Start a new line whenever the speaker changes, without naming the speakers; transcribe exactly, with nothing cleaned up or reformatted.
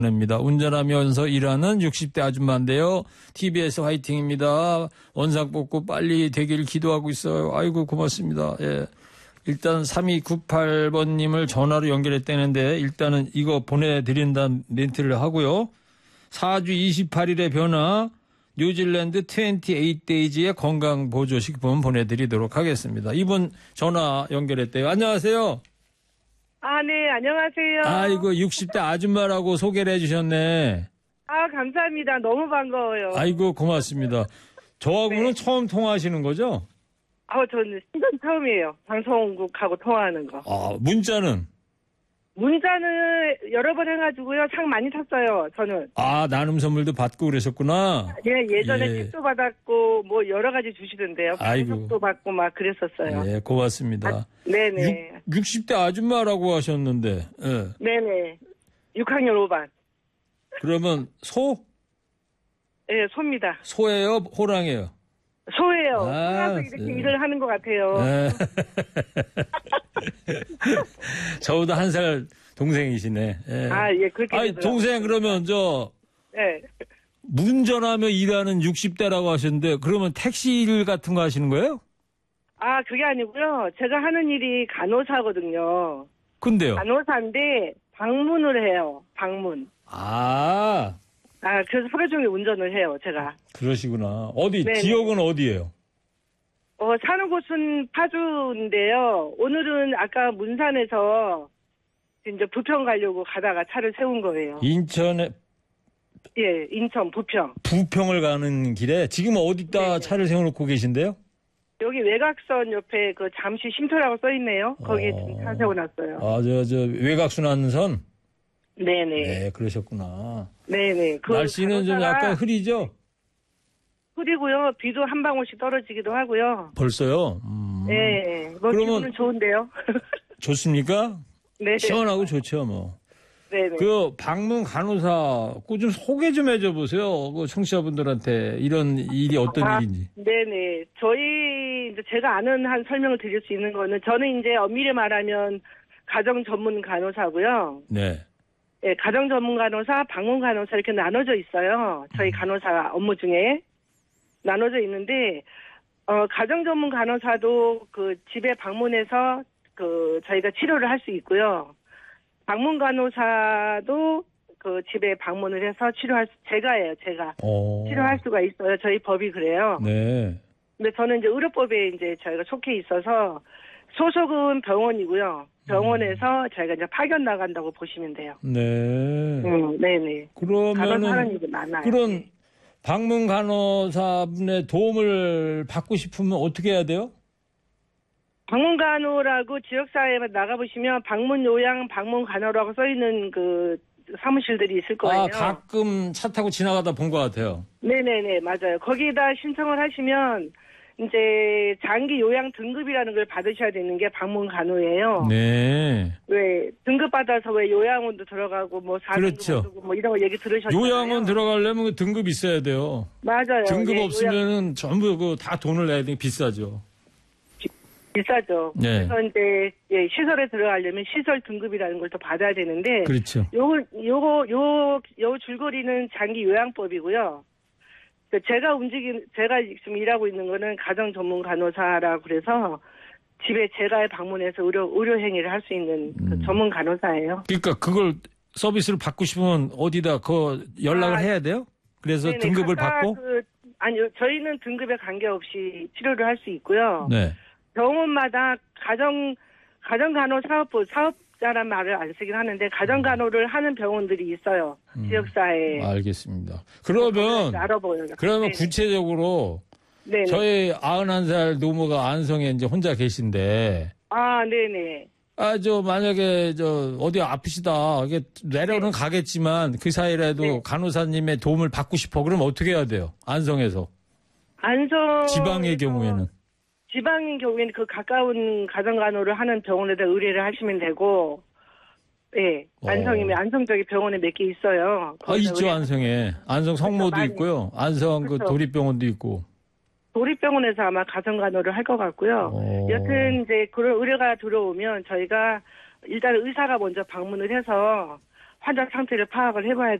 입니다. 운전하면서 일하는 육십 대 아줌마인데요. 티비에스 화이팅입니다. 원상 뽑고 빨리 되길 기도하고 있어요. 아이고 고맙습니다. 예. 일단 삼이구팔 번님을 전화로 연결했다는데 일단은 이거 보내드린다는 멘트를 하고요. 사 주 이십팔 일의 변화 뉴질랜드 이십팔 데이즈의 건강보조식품 보내드리도록 하겠습니다. 이분 전화 연결했대요. 안녕하세요.
아, 네, 안녕하세요.
아이고, 육십 대 아줌마라고 소개를 해주셨네.
아, 감사합니다. 너무 반가워요.
아이고, 고맙습니다. 저하고는
네.
처음 통화하시는 거죠?
아, 저는 신선 처음이에요. 방송국하고 통화하는 거.
아, 문자는?
문자는 여러 번 해가지고요. 상 많이 탔어요, 저는.
아, 나눔 선물도 받고 그러셨구나.
예, 예전에
예.
책도 받았고, 뭐 여러 가지 주시던데요.
아이고.
방송도 받고 막 그랬었어요.
예, 고맙습니다.
아, 네네.
육, 육십 대 아줌마라고 하셨는데, 예.
네네. 육 학년 오 반.
그러면 소?
예, 소입니다.
소예요? 호랑이에요?
소예요.
아,
혼자서 이렇게
네.
일을 하는 것 같아요.
예. 저보다 한 살 동생이시네. 예.
아, 예, 그렇게.
아니,
되더라고요.
동생 그러면 저
네.
운전하며 일하는 육십 대라고 하셨는데 그러면 택시 일 같은 거 하시는 거예요?
아, 그게 아니고요. 제가 하는 일이 간호사거든요.
근데요?
간호사인데 방문을 해요. 방문.
아,
아, 그래서 하루 종일 운전을 해요, 제가.
그러시구나. 어디,
네네.
지역은 어디예요?
어, 사는 곳은 파주인데요. 오늘은 아까 문산에서 이제 부평 가려고 가다가 차를 세운 거예요.
인천에
예, 인천 부평.
부평을 가는 길에 지금 어디다
네네.
차를 세워놓고 계신데요?
여기 외곽선 옆에 그 잠시 쉼터라고 써 있네요. 거기에
어.
지금 차 세워놨어요.
아, 저, 저, 외곽순환선?
네네.
네, 그러셨구나.
네네. 그
날씨는 좀
간호사가
약간 흐리죠?
흐리고요. 비도 한 방울씩 떨어지기도 하고요.
벌써요? 음.
네. 뭐
그러면-
기분은 좋은데요.
좋습니까?
네.
시원하고 좋죠, 뭐.
네네.
그 방문 간호사 그 좀 소개 좀 해줘 보세요. 그 청취자분들한테 이런 일이 어떤
아,
일인지.
네네. 저희 이제 제가 아는 한 설명을 드릴 수 있는 거는 저는 이제 엄밀히 말하면 가정 전문 간호사고요.
네.
예, 가정 전문 간호사, 방문 간호사 이렇게 나눠져 있어요. 저희 간호사 업무 중에 나눠져 있는데 어, 가정 전문 간호사도 그 집에 방문해서 그 저희가 치료를 할 수 있고요. 방문 간호사도 그 집에 방문을 해서 치료할 수, 제가 해요, 제가.
어.
치료할 수가 있어요. 저희 법이 그래요.
네.
근데 저는 이제 의료법에 이제 저희가 속해 있어서 소속은 병원이고요. 병원에서 저희가 이제 파견 나간다고 보시면 돼요.
네.
음, 네네. 간호사 하는
그러면은
일이 많아요.
그런
네.
방문 간호사분의 도움을 받고 싶으면 어떻게 해야 돼요?
방문 간호라고 지역사회에 나가보시면 방문 요양, 방문 간호라고 써 있는 그 사무실들이 있을 거예요.
아, 가끔 차 타고 지나가다 본 것 같아요.
네네네, 맞아요. 거기다 신청을 하시면 이제 장기 요양 등급이라는 걸 받으셔야 되는 게 방문 간호예요.
네.
왜 등급 받아서 왜 요양원도 들어가고 뭐
그렇죠.
사등급 뭐 이런 거 얘기 들으셨잖아요.
요양원 들어가려면 그 등급 있어야 돼요.
맞아요.
등급
예,
없으면은 전부 그 다 돈을 내야 되니 비싸죠.
비싸죠.
네.
그래서 이제 예, 시설에 들어가려면 시설 등급이라는 걸 또 받아야 되는데
그렇죠.
요거 요거 요, 요 줄거리는 장기 요양법이고요. 그 제가 움직인 제가 지금 일하고 있는 거는 가정 전문 간호사라고 그래서 집에 제가 방문해서 의료 의료 행위를 할 수 있는 그
음.
전문 간호사예요.
그러니까 그걸 서비스를 받고 싶으면 어디다 그 연락을
아,
해야 돼요? 그래서
네네,
등급을
각각
받고?
그, 아니요, 저희는 등급에 관계없이 치료를 할 수 있고요.
네.
병원마다 가정 가정 간호 사업부 사업자란 말을 안 쓰긴 하는데 가정 간호를 하는 병원들이 있어요.
음.
지역사회에.
알겠습니다. 그러면
알아보요.
그러면 구체적으로
네네.
저희 아흔한 살 노모가 안성에 이제 혼자 계신데
아, 네네.
아, 저 만약에 저 어디 아프시다. 이게 내려는 가겠지만 그 사이라도
네.
간호사님의 도움을 받고 싶어. 그럼 어떻게 해야 돼요? 안성에서.
안성
지방의 경우에는.
지방인 경우에는 그 가까운 가정 간호를 하는 병원에다 의뢰를 하시면 되고, 예, 안성이면
어.
안성 쪽에 병원에 몇 개 있어요.
아,
거기다
있죠,
의뢰-
안성에. 안성 성모도
많이.
있고요. 안성 그
그렇죠.
도립병원도 있고.
도립병원에서 아마 가정 간호를 할 것 같고요.
어.
여튼 이제 그런 의뢰가 들어오면 저희가 일단 의사가 먼저 방문을 해서 환자 상태를 파악을 해봐야